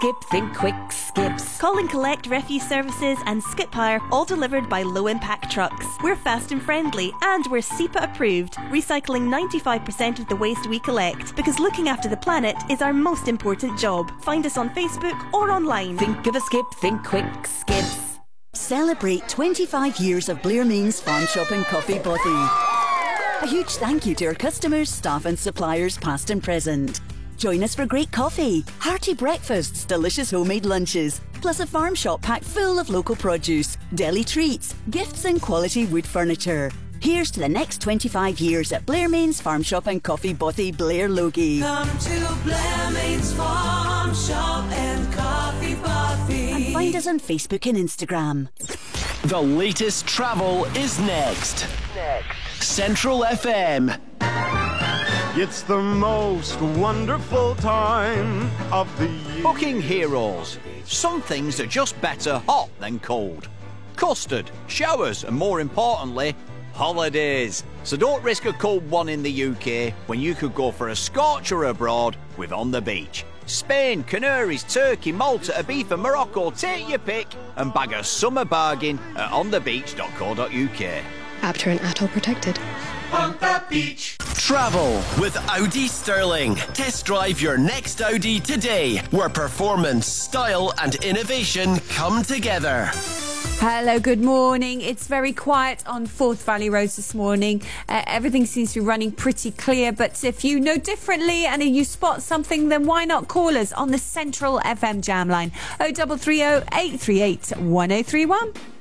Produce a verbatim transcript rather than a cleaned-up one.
Skip, think quick, Skips. Call and collect refuse services and skip hire, all delivered by low impact trucks. We're fast and friendly, and we're S E P A approved, recycling ninety-five percent of the waste we collect, because looking after the planet is our most important job. Find us on Facebook or online. Think of a skip, think quick, Skips. Celebrate twenty-five years of Blair Means Farm Shop and Coffee Bothy. A huge thank you to our customers, staff and suppliers past and present. Join us for great coffee, hearty breakfasts, delicious homemade lunches, plus a farm shop packed full of local produce, deli treats, gifts and quality wood furniture. Here's to the next twenty-five years at Blair Means Farm Shop and Coffee Bothy, Blair Logie. Come to Blair Means Farm Shop and Coffee Bothy. And find us on Facebook and Instagram. The latest travel is next. Next. Central F M. It's the most wonderful time of the year. Booking heroes. Some things are just better hot than cold. Custard, showers, and more importantly, holidays. So don't risk a cold one in the U K when you could go for a scorcher abroad with On the Beach. Spain, Canaries, Turkey, Malta, Ibiza, Morocco, take your pick and bag a summer bargain at on the beach dot co dot U K. Apter and Atoll protected. On the beach. Travel with Audi Sterling. Test drive your next Audi today, where performance, style and innovation come together. Hello, good morning. It's very quiet on Forth Valley Roads this morning. Uh, everything seems to be running pretty clear, but if you know differently and if you spot something, then why not call us on the Central F M Jam line oh double three oh, eight three eight, one oh three one.